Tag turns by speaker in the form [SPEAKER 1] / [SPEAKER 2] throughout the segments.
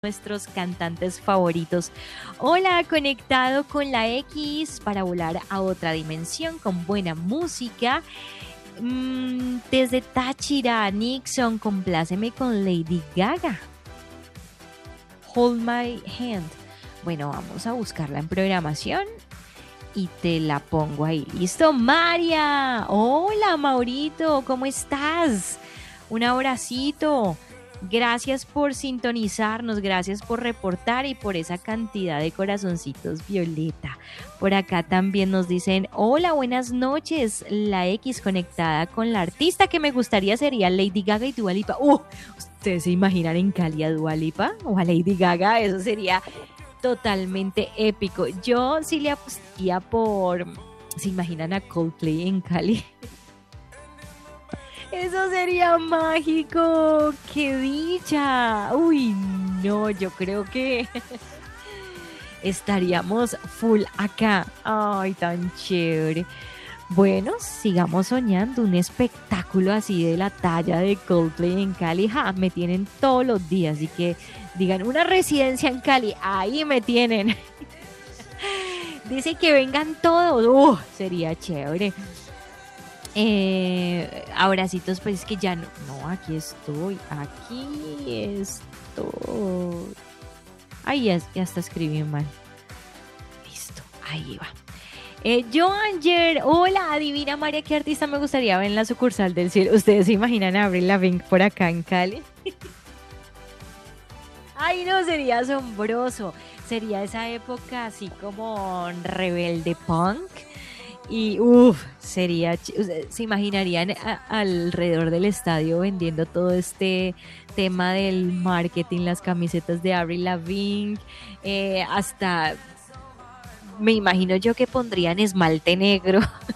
[SPEAKER 1] nuestros cantantes favoritos. Hola, conectado con la X para volar a otra dimensión con buena música. Desde Táchira, Nixon, compláceme con Lady Gaga. Hold My Hand. Bueno, vamos a buscarla en programación y te la pongo ahí. ¿Listo? María. Hola, Maurito, ¿cómo estás? Un abracito. Gracias por sintonizarnos, gracias por reportar y por esa cantidad de corazoncitos violeta. Por acá también nos dicen, hola, buenas noches, la X conectada con la artista que me gustaría sería Lady Gaga y Dua Lipa. ¿Ustedes se imaginan en Cali a Dua Lipa o a Lady Gaga? Eso sería totalmente épico. Yo sí le apostaría por, ¿se imaginan a Coldplay en Cali? Eso sería mágico, qué dicha. Uy, no, yo creo que estaríamos full acá. Ay, tan chévere. Bueno, sigamos soñando un espectáculo así de la talla de Coldplay en Cali. Ja, me tienen todos los días, así que digan una residencia en Cali, ahí me tienen. Dice que vengan todos. Sería chévere. Abracitos, pues es que ya no, aquí estoy. Ay, ya está escribiendo mal. Listo, ahí va. Joanger, hola, adivina María, ¿qué artista me gustaría ver en la sucursal del cielo? ¿Ustedes se imaginan a Avril Lavigne por acá en Cali? Ay, no, sería asombroso. Sería esa época así como rebelde punk. Y sería, se imaginarían alrededor del estadio vendiendo todo este tema del marketing, las camisetas de Avril Lavigne, hasta me imagino yo que pondrían esmalte negro.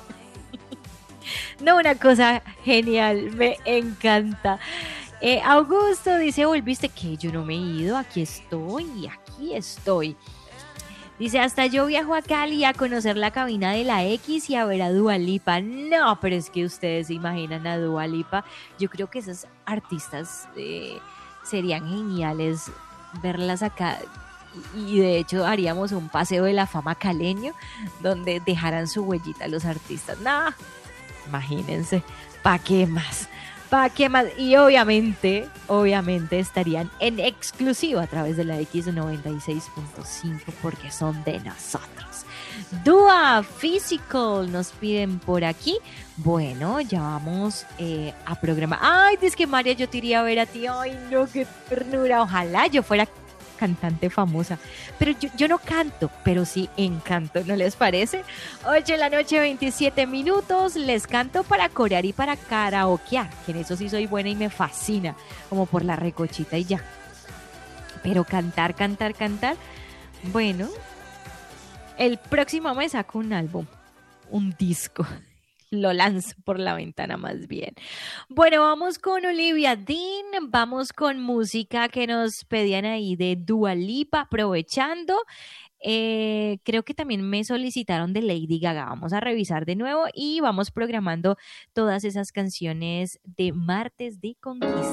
[SPEAKER 1] No, una cosa genial, me encanta. Augusto dice, volviste, que yo no me he ido, aquí estoy. Dice, hasta yo viajo a Cali a conocer la cabina de la X y a ver a Dua Lipa. No, pero es que ustedes se imaginan a Dua Lipa. Yo creo que esas artistas serían geniales verlas acá. Y de hecho haríamos un paseo de la fama caleño donde dejaran su huellita los artistas. No, imagínense, ¿pa' qué más? ¿Para qué más? Y obviamente estarían en exclusiva a través de la X96.5 porque son de nosotros. Dua Physical nos piden por aquí. Bueno, ya vamos a programar. Ay, dice que María, yo te iría a ver a ti. Ay, no, qué ternura. Ojalá yo fuera cantante famosa, pero yo no canto, pero sí encanto, ¿no les parece? 8 de la noche, 27 minutos, les canto para corear y para karaokear, que en eso sí soy buena y me fascina, como por la recochita y ya, pero cantar, bueno, el próximo mes saco un álbum, un disco, lo lanzo por la ventana más bien. Bueno, vamos con Olivia Dean, vamos con música que nos pedían ahí de Dua Lipa, aprovechando. Creo que también me solicitaron de Lady Gaga. Vamos a revisar de nuevo y vamos programando todas esas canciones de Martes de Conquista.